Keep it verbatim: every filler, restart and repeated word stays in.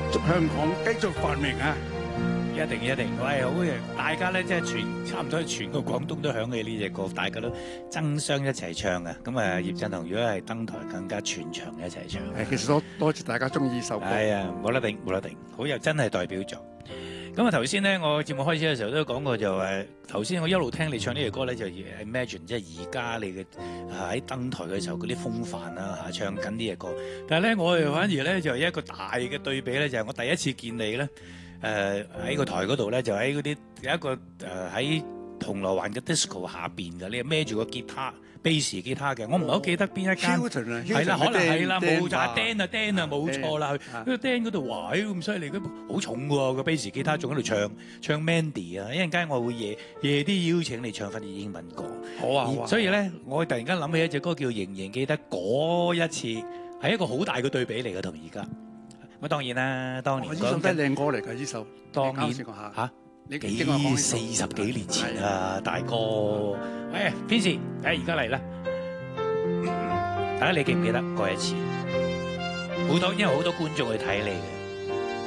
祝香港繼續繁榮啊！ 一定一定，喂，好嘅，大家咧即係全差唔多全個廣東都響起呢隻歌，大家都爭相一齊唱啊！咁啊，葉振棠如果係登台，更加全場一齊唱。 誒，其實多多謝大家中意呢首歌。 係啊，冇得頂，冇得頂，好有真係代表作。咁啊，頭先咧，我節目開始嘅時候都講過就誒，頭先我一路聽你唱呢隻歌咧，就 imagine 即係而家你嘅喺登台嘅時候嗰啲風範啦嚇，唱緊呢隻歌。但係咧，我哋反而咧就一個大嘅對比咧，就係我第一次見你咧。誒喺、呃、個台嗰度咧，就喺嗰啲有一個誒喺、呃、銅鑼灣嘅 disco 下邊嘅，你係孭住個吉他 bass 吉他嘅，我唔係好記得邊一間，係啦，可能係啦，冇就係 Dan 啊 Dan 啊，冇錯啦，嗰個 Dan 嗰度哇，咁犀利，佢好重喎個 bass 吉他，仲喺度唱唱 Mandy 啊，一陣間我會夜夜啲邀請你唱翻啲英文歌， 好啊，好啊， 所以咧，我突然間諗起一隻歌叫《仍然記得嗰一次》，係一個好大嘅對比嚟嘅，同而家。咁當然啦，當年呢首都係靚歌嚟㗎，呢首。 當然嚇，你幾四十幾年前啊，大哥。誒，邊時？誒，而家嚟啦。大家你記唔記得嗰一次？好多因為好多觀眾去睇你嘅。